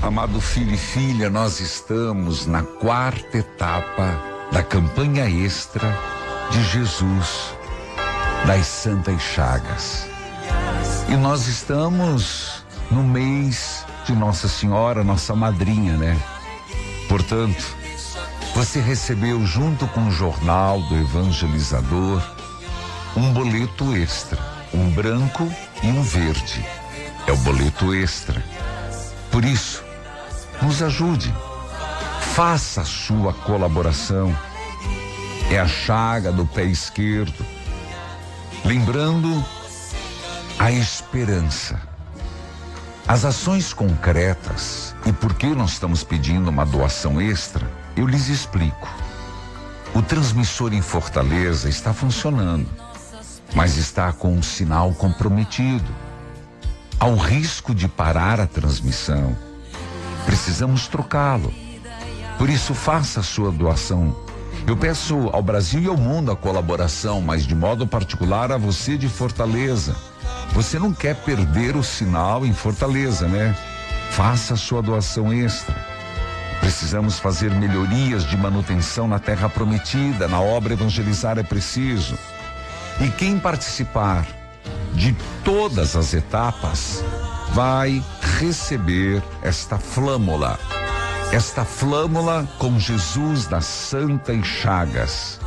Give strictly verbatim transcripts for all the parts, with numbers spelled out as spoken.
Amado filho e filha, nós estamos na quarta etapa da campanha extra de Jesus das Santas Chagas. E nós estamos no mês de Nossa Senhora, nossa madrinha, né? Portanto, você recebeu junto com o jornal do evangelizador um boleto extra, um branco e um verde. É o boleto extra. Por isso, nos ajude, faça a sua colaboração. É a chaga do pé esquerdo, lembrando a esperança. As ações concretas e por que nós estamos pedindo uma doação extra, eu lhes explico. O transmissor em Fortaleza está funcionando, mas está com um sinal comprometido. Há o risco de parar a transmissão. Precisamos trocá-lo. Por isso, faça a sua doação. Eu peço ao Brasil e ao mundo a colaboração, mas de modo particular a você de Fortaleza. Você não quer perder o sinal em Fortaleza, né? Faça a sua doação extra. Precisamos fazer melhorias de manutenção na Terra Prometida, na obra Evangelizar é Preciso. E quem participar de todas as etapas vai receber esta flâmula, esta flâmula com Jesus das Santas Chagas,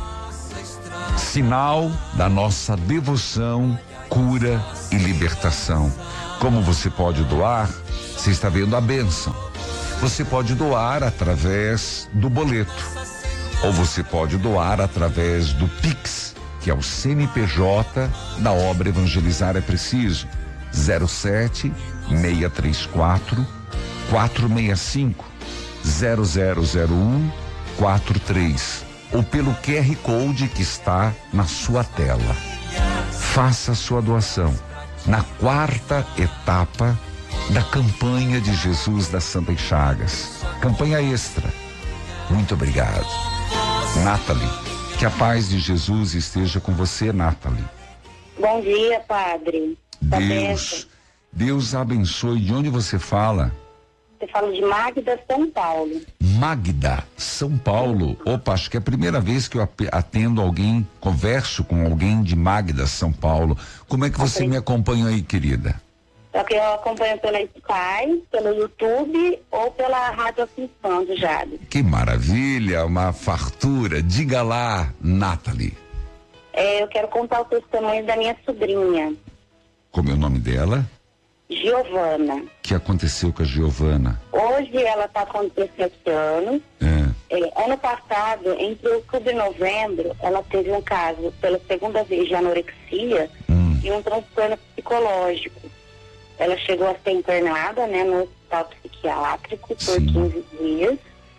sinal da nossa devoção, cura e libertação. Como você pode doar? Você está vendo a bênção. Você pode doar através do boleto, ou você pode doar através do Pix, que é o C N P J da obra Evangelizar é Preciso, zero sete seis três quatro quatro seis cinco zero zero zero um quatro três, ou pelo Q R Code que está na sua tela. Faça a sua doação na quarta etapa da campanha de Jesus das Santas Chagas, campanha extra. Muito obrigado, Nathalie. Que a paz de Jesus esteja com você, Nathalie. Bom dia, padre. Deus, Deus abençoe. De onde você fala? Você fala de Magda, São Paulo. Magda, São Paulo. Opa, acho que é a primeira vez que eu atendo alguém, converso com alguém de Magda, São Paulo. Como é que você me acompanha aí, querida? Só que eu acompanho pela Sky, pelo YouTube ou pela Rádio Assunção do Jade. Que maravilha, uma fartura. Diga lá, Nathalie. É, eu quero contar o testemunho da minha sobrinha. Como é o nome dela? Giovana. O que aconteceu com a Giovana? Hoje ela está com dezessete anos. É. É, ano passado, entre outubro e novembro, ela teve um caso pela segunda vez de anorexia hum. e um transtorno psicológico. Ela chegou a ser internada, né, no hospital psiquiátrico por Sim. quinze dias.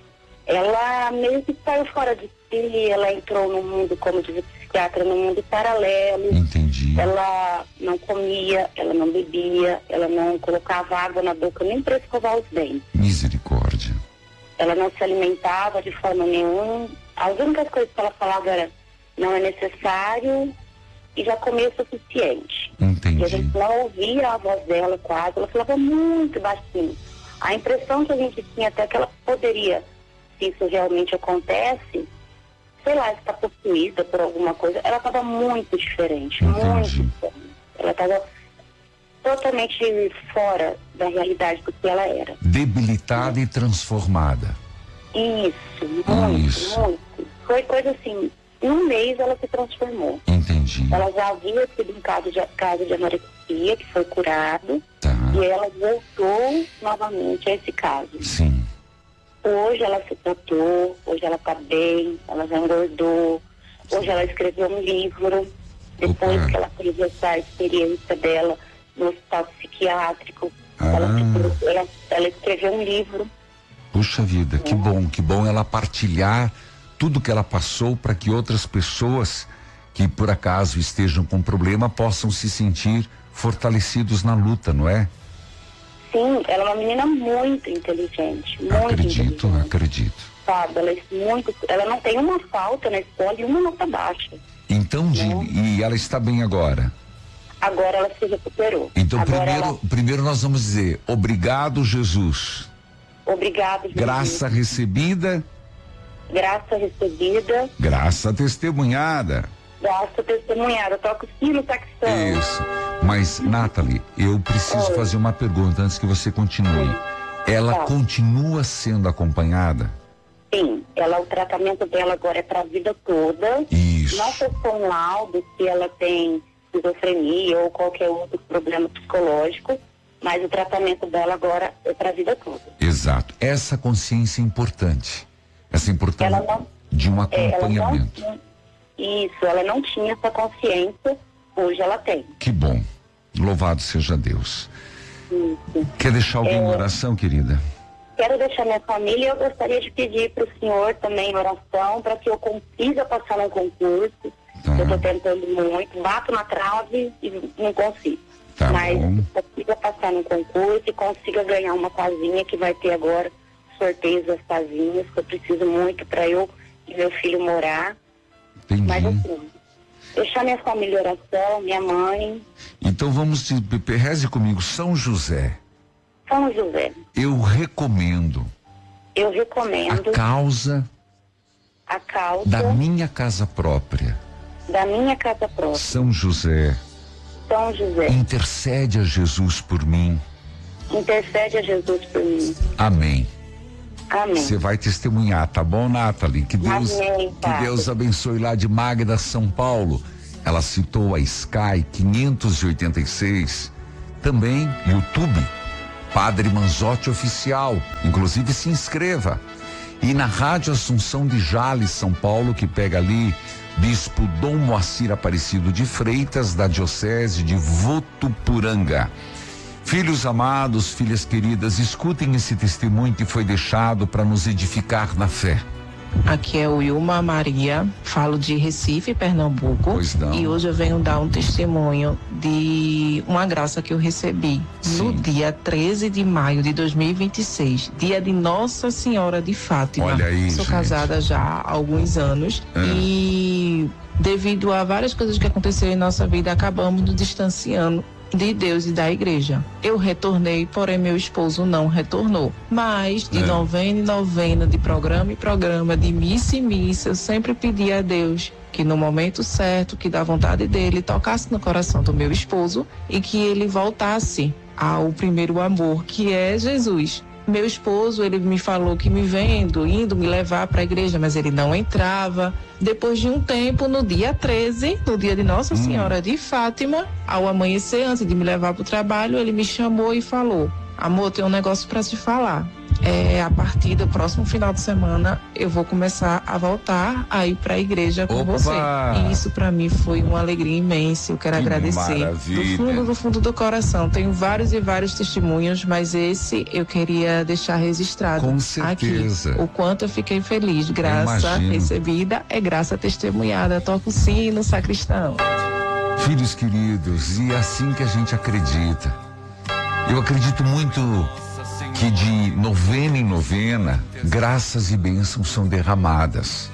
Ela meio que saiu fora de si, ela entrou no mundo, como diz o psiquiatra, no mundo paralelo. Entendi. Ela não comia, ela não bebia, ela não colocava água na boca nem para escovar os dentes. Misericórdia. Ela não se alimentava de forma nenhuma. As únicas coisas que ela falava era, não é necessário e já comeu o suficiente. Entendi. E a gente não ouvia a voz dela quase, ela falava muito baixinho. A impressão que a gente tinha até que ela poderia, se isso realmente acontece, sei lá, está possuída por alguma coisa, ela estava muito diferente, Entendi. muito diferente. Ela estava totalmente fora da realidade do que ela era. Debilitada é. e transformada. Isso, muito, Isso. muito. Foi coisa assim, em um mês ela se transformou. Entendi. Ela já havia tido um caso de, caso de anorexia, que foi curado, tá. e ela voltou novamente a esse caso. Sim. Hoje ela se tratou, hoje ela está bem, ela já engordou, hoje ela escreveu um livro, depois Opa. que ela teve essa experiência dela no hospital psiquiátrico, Ah. ela, ela, ela escreveu um livro. Puxa vida, que bom, que bom ela partilhar tudo que ela passou para que outras pessoas que por acaso estejam com problema possam se sentir fortalecidos na luta, não é? Sim, ela é uma menina muito inteligente, muito Acredito, inteligente. acredito. Sabe, ela é muito, ela não tem uma falta na escola e uma nota baixa. Então, de, e ela está bem agora? Agora ela se recuperou. Então, agora primeiro, ela... primeiro nós vamos dizer, obrigado, Jesus. Obrigada, Jesus. Graça recebida. Graça recebida. Graça testemunhada. Graça testemunhada. Eu toco sino sacristão. Isso. Mas, Nathalie, eu preciso Oi. fazer uma pergunta antes que você continue. Sim. Ela tá. continua sendo acompanhada? Sim. Ela, o tratamento dela agora é para a vida toda. Isso. Não testou um laudo se ela tem esquizofrenia ou qualquer outro problema psicológico, mas o tratamento dela agora é para a vida toda. Exato. Essa consciência é importante. Essa importância não, de um acompanhamento. Ela não, isso, ela não tinha essa consciência, hoje ela tem. Que bom. Louvado seja Deus. Isso. Quer deixar alguém é, em oração, querida? Quero deixar minha família e eu gostaria de pedir para o senhor também oração para que eu consiga passar no concurso. Tá. Eu estou tentando muito, bato na trave e não consigo. Tá Mas bom. consiga passar no concurso e consiga ganhar uma casinha que vai ter agora sorteios das casinhas, que eu preciso muito para eu e meu filho morar. Entendi. Mas assim, deixar minha família em oração, minha mãe. Então vamos, te, reze comigo, São José. São José. Eu recomendo. Eu recomendo. A causa. A causa. Da minha casa própria. Da minha casa própria. São José. São José. Intercede a Jesus por mim. Intercede a Jesus por mim. Amém. Amém. Você vai testemunhar, tá bom, Nathalie? Que Deus, Amém, que Deus abençoe lá de Magda, São Paulo. Ela citou a Sky quinhentos e oitenta e seis. Também YouTube, Padre Manzotti Oficial. Inclusive se inscreva. E na Rádio Assunção de Jales, São Paulo, que pega ali Bispo Dom Moacir Aparecido de Freitas, da Diocese de Votuporanga. Filhos amados, filhas queridas, escutem esse testemunho que foi deixado para nos edificar na fé. Aqui é o Wilma Maria, falo de Recife, Pernambuco. Pois não. E hoje eu venho dar um testemunho de uma graça que eu recebi. Sim. No dia treze de maio de dois mil e vinte e seis, dia de Nossa Senhora de Fátima. Olha aí, Sou gente. casada já há alguns anos é. e devido a várias coisas que aconteceram em nossa vida, acabamos nos distanciando de Deus e da igreja. Eu retornei, porém meu esposo não retornou. Mas de é. novena em novena, de programa em programa, de missa em missa, eu sempre pedi a Deus que no momento certo, que da vontade dele, tocasse no coração do meu esposo e que ele voltasse ao primeiro amor, que é Jesus. Meu esposo, ele me falou que me vendo, indo me levar para a igreja, mas ele não entrava. Depois de um tempo, no dia treze, no dia de Nossa hum. Senhora de Fátima, ao amanhecer, antes de me levar para o trabalho, ele me chamou e falou: amor, tem um negócio para te falar. É, a partir do próximo final de semana eu vou começar a voltar a ir para a igreja com Opa! você. E isso para mim foi uma alegria imensa. Eu quero que agradecer maravilha. do fundo do fundo do coração. Tenho vários e vários testemunhos, mas esse eu queria deixar registrado com certeza. Aqui. O quanto eu fiquei feliz. Graça recebida é graça testemunhada. Toca o sino, sacristão. Filhos queridos, e é assim que a gente acredita. Eu acredito muito que de novena em novena, graças e bênçãos são derramadas.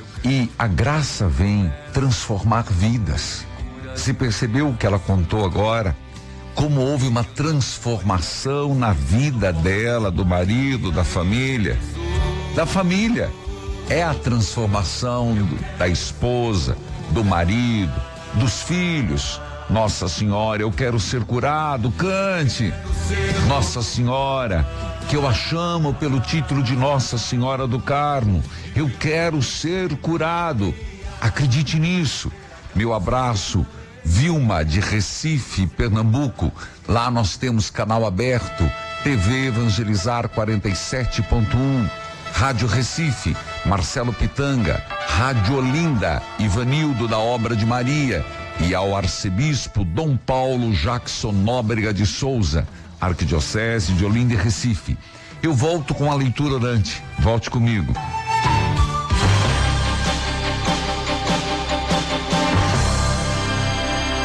E a graça vem transformar vidas. Você percebeu o que ela contou agora? Como houve uma transformação na vida dela, do marido, da família. Da família. É a transformação do, da esposa, do marido, dos filhos. Nossa Senhora, eu quero ser curado, cante. Nossa Senhora, que eu a chamo pelo título de Nossa Senhora do Carmo. Eu quero ser curado. Acredite nisso. Meu abraço, Vilma de Recife, Pernambuco. Lá nós temos canal aberto, T V Evangelizar quarenta e sete ponto um. Rádio Recife, Marcelo Pitanga. Rádio Olinda, Ivanildo da Obra de Maria. E ao arcebispo Dom Paulo Jackson Nóbrega de Souza, Arquidiocese de Olinda e Recife. Eu volto com a leitura orante. Volte comigo.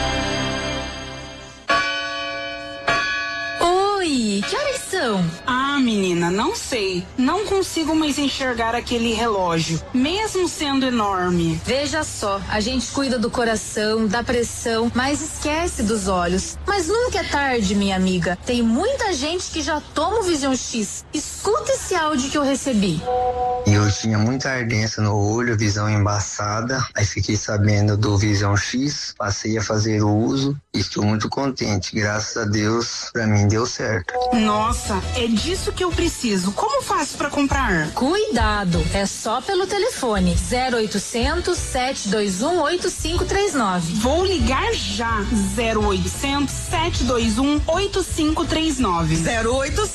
Oi, que horas são? Ah, Ah, menina, não sei. Não consigo mais enxergar aquele relógio, mesmo sendo enorme. Veja só, a gente cuida do coração, da pressão, mas esquece dos olhos. Mas nunca é tarde, minha amiga. Tem muita gente que já toma o Vision X. Escuta esse áudio que eu recebi. Eu tinha muita ardência no olho, visão embaçada. Aí fiquei sabendo do Vision X, passei a fazer o uso e estou muito contente. Graças a Deus, pra mim deu certo. Nossa, é disso que eu preciso. Como faço pra comprar? Cuidado, é só pelo telefone zero oitocentos, sete dois um, oito cinco três nove. Vou ligar já. zero oitocentos, sete dois um, oito cinco três nove. zero oitocentos